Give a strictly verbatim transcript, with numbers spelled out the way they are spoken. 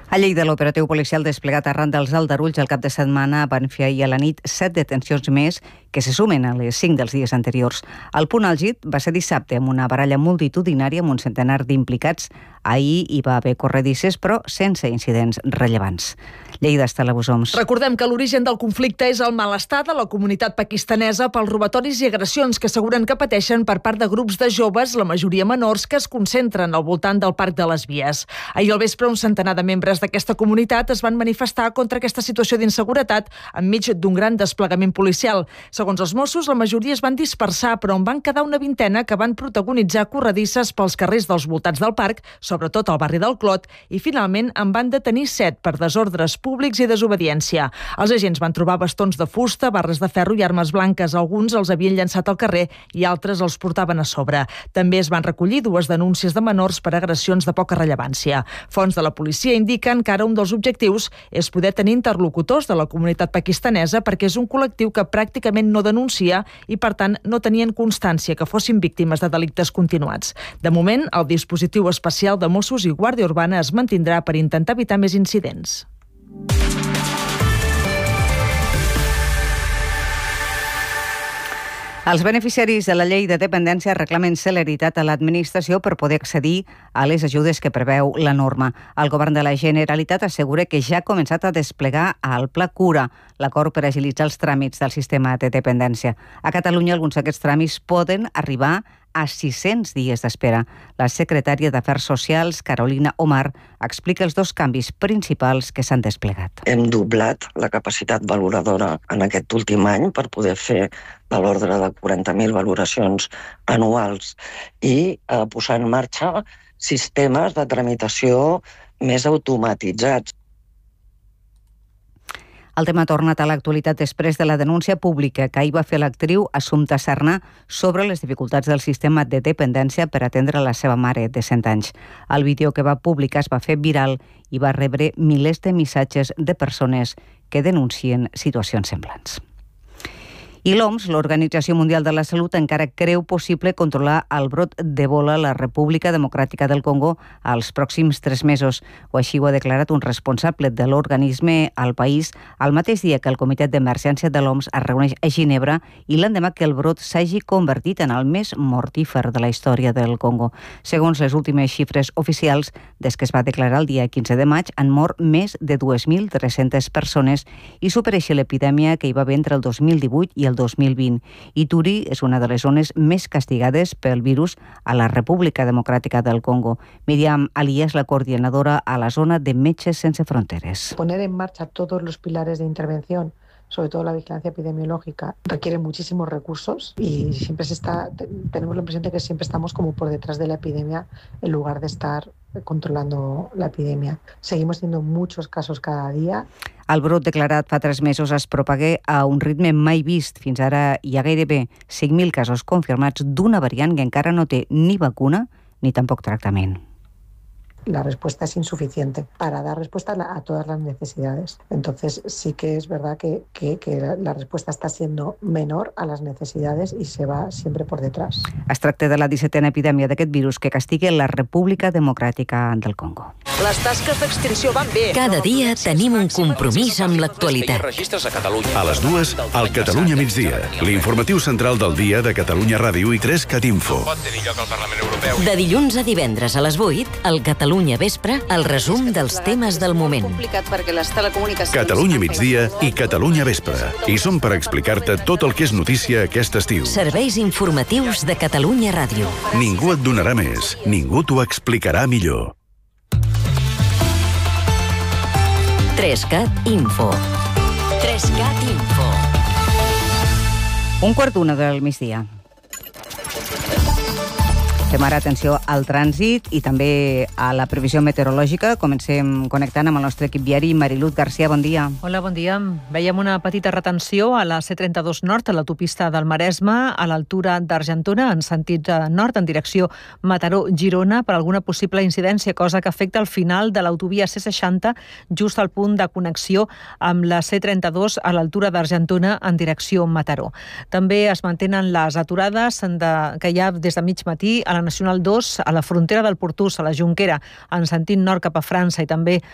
A Lleida, l'operatiu policial desplegat arran dels aldarulls el cap de setmana van fer ahir a la nit set detencions més que se sumen a les cinc dels dies anteriors. El punt àlgid va ser dissabte amb una baralla multitudinària amb un centenar d'implicats. Ahir hi va haver corredisses, però sense incidents rellevants. Lleida, Estela Busoms. Recordem que l'origen del conflicte és el malestar de la comunitat pakistanesa pels robatoris i agressions que asseguren que pateixen per part de grups de joves, la majoria menors, que es concentren al voltant del Parc de les Vies. Ahir al vespre, un centenar de membres d'aquesta comunitat es van manifestar contra aquesta situació d'inseguretat enmig d'un gran desplegament policial. Segons els Mossos, la majoria es van dispersar, però en van quedar una vintena que van protagonitzar corredisses pels carrers dels voltants del parc, sobretot al barri del Clot, i finalment en van detenir set per desordres públics i desobediència. Els agents van trobar bastons de fusta, barres de ferro i armes blanques. Alguns els havien llançat al carrer i altres els portaven a sobre. També es van recollir dues denúncies de menors per agressions de poca rellevància. Fonts de la policia indiquen que ara un dels objectius és poder tenir interlocutors de la comunitat pakistanesa perquè és un col·lectiu que pràcticament no denuncia i, per tant, no tenien constància que fossin víctimes de delictes continuats. De moment, el dispositiu especial de Mossos i Guàrdia Urbana es mantindrà per intentar evitar més incidents. Els beneficiaris de la llei de dependència reclamen celeritat a l'administració per poder accedir a les ajudes que preveu la norma. El govern de la Generalitat assegura que ja ha començat a desplegar el Pla Cura, l'acord per agilitzar els tràmits del sistema de dependència. A Catalunya, alguns d'aquests tràmits poden arribar a sis-cents dies d'espera. La secretària d'Afers Socials, Carolina Omar, explica els dos canvis principals que s'han desplegat. Hem doblat la capacitat valoradora en aquest últim any per poder fer de l'ordre de quaranta mil valoracions anuals i eh, posar en marxa sistemes de tramitació més automatitzats. El tema ha tornat a l'actualitat després de la denúncia pública que ahir va fer l'actriu Assumpta Serna sobre les dificultats del sistema de dependència per atendre la seva mare de cent anys. El vídeo que va publicar es va fer viral i va rebre milers de missatges de persones que denuncien situacions semblants. I l'O M S, l'Organització Mundial de la Salut, encara creu possible controlar el brot d'Ebola a la República Democràtica del Congo als pròxims tres mesos. O així ho ha declarat un responsable de l'organisme al país el mateix dia que el Comitè d'Emergència de l'O M S es reuneix a Ginebra i l'endemà que el brot s'hagi convertit en el més mortífer de la història del Congo. Segons les últimes xifres oficials, des que es va declarar el dia quinze de maig, han mort més de dues mil tres-centes persones i supera l'epidèmia que hi va haver entre el dos mil divuit i el dos mil vint. Ituri és una de les zones més castigades pel virus a la República Democràtica del Congo. Miriam Ali és la coordinadora a la zona de Metges Sense Fronteres. Poner en marcha todos los pilares de intervención, sobre todo la vigilancia epidemiológica, requiere muchísimos recursos y siempre se está, tenemos la impresión de que siempre estamos como por detrás de la epidemia en lugar de estar controlando la epidemia. Seguimos teniendo muchos casos cada día. El brot declarat fa tres mesos es propaga a un ritme mai vist. Fins ara hi ha gairebé cinc mil casos confirmats d'una variant que encara no té ni vacuna ni tampoc tractament. La respuesta es insuficiente para dar respuesta a todas las necesidades. Entonces sí que es verdad que, que, que la respuesta está siendo menor a las necesidades y se va siempre por detrás. Es tracta de la dissetena epidèmia d'aquest virus que castiga la República Democràtica del Congo. Les tasques d'extinció van bé. Cada dia tenim un compromís amb l'actualitat. A les dues, al Catalunya migdia, l'informatiu central del dia de Catalunya Ràdio i tres Cat Info. De dilluns a divendres a les vuit, al Catalunya Vespre, el resum dels temes del moment. Catalunya migdia i Catalunya Vespre. I som per explicar-te tot el que és notícia aquest estiu. Serveis informatius de Catalunya Ràdio. Ningú et donarà més, ningú t'ho explicarà millor. tres Cat Info. tres Cat Info. Un quart d'una del migdia. Fem ara atenció al trànsit i també a la previsió meteorològica. Comencem connectant amb el nostre equip viari. Mariluz García, bon dia. Hola, bon dia. Veiem una petita retenció a la C trenta-dos Nord, a l'autopista del Maresme, a l'altura d'Argentona, en sentit nord, en direcció Mataró-Girona, per alguna possible incidència, cosa que afecta el final de l'autovia C seixanta, just al punt de connexió amb la C trenta-dos a l'altura d'Argentona, en direcció Mataró. També es mantenen les aturades de, que hi ha des de mig matí a la Nacional dos, a la frontera del Portús, a la Jonquera, en sentit nord cap a França, i també